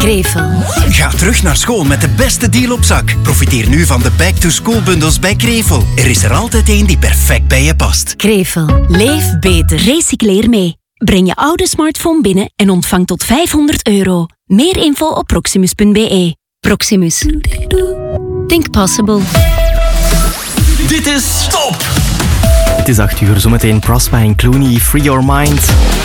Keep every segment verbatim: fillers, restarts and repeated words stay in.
Krevel. Ga terug naar school met de beste deal op zak. Profiteer nu van de back-to-school bundels bij Krevel. Er is er altijd één die perfect bij je past. Krevel. Leef beter. Recycleer mee. Breng je oude smartphone binnen en ontvang tot vijfhonderd euro. Meer info op proximus punt b e. Proximus. Think possible. Dit is Stop! Het is acht uur, zometeen Prospa en Clooney, Free Your Mind.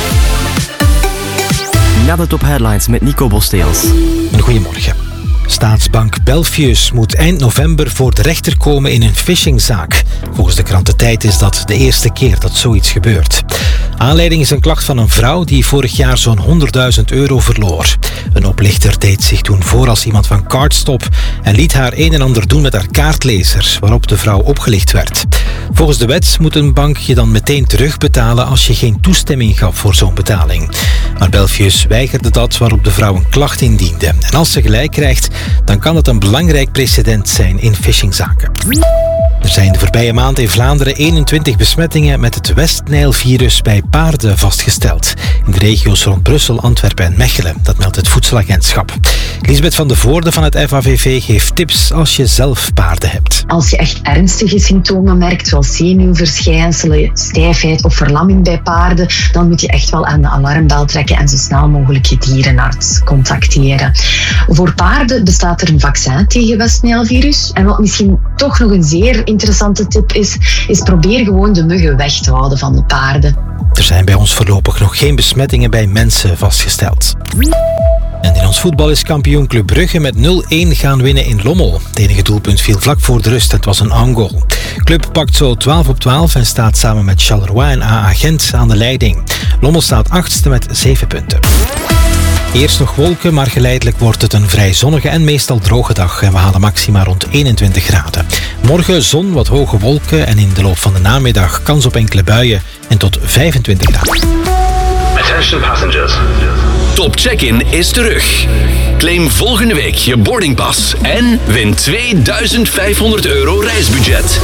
Na de top headlines met Nico Bosteels. Een goedemorgen. Staatsbank Belfius moet eind november voor de rechter komen in een phishingzaak. Volgens de krant De Tijd is dat de eerste keer dat zoiets gebeurt. Aanleiding is een klacht van een vrouw die vorig jaar zo'n honderdduizend euro verloor. Een oplichter deed zich toen voor als iemand van Cardstop en liet haar een en ander doen met haar kaartlezer, waarop de vrouw opgelicht werd. Volgens de wet moet een bank je dan meteen terugbetalen als je geen toestemming gaf voor zo'n betaling. Maar Belfius weigerde dat, waarop de vrouw een klacht indiende. En als ze gelijk krijgt, dan kan het een belangrijk precedent zijn in phishingzaken. Er zijn de voorbije maand in Vlaanderen eenentwintig besmettingen met het West-Nijl-virus bij paarden vastgesteld. In de regio's rond Brussel, Antwerpen en Mechelen. Dat meldt het Voedselagentschap. Lisbeth van de Voorde van het F A V V geeft tips als je zelf paarden hebt. Als je echt ernstige symptomen merkt, zoals zenuwverschijnselen, stijfheid of verlamming bij paarden, dan moet je echt wel aan de alarmbel trekken en zo snel mogelijk je dierenarts contacteren. Voor paarden bestaat er een vaccin tegen West-Nijl-virus. En wat misschien toch nog een zeer interessante tip is, is probeer gewoon de muggen weg te houden van de paarden. Er zijn bij ons voorlopig nog geen besmettingen bij mensen vastgesteld. En in ons voetbal is kampioen Club Brugge met nul-een gaan winnen in Lommel. Het enige doelpunt viel vlak voor de rust en het was een aangoal. Club pakt zo twaalf op twaalf en staat samen met Charleroi en A A Gent aan de leiding. Lommel staat achtste met zeven punten. Eerst nog wolken, maar geleidelijk wordt het een vrij zonnige en meestal droge dag. En we halen maxima rond eenentwintig graden. Morgen zon, wat hoge wolken en in de loop van de namiddag kans op enkele buien en tot vijfentwintig graden. Attention passengers. Top Check-in is terug. Claim volgende week je boardingpas en win tweeduizend vijfhonderd euro reisbudget.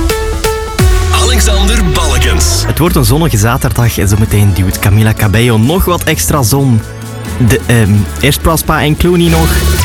Alexander Balkens. Het wordt een zonnige zaterdag en zometeen duwt Camila Cabello nog wat extra zon. De, um, eerst Prospa en Clooney nog.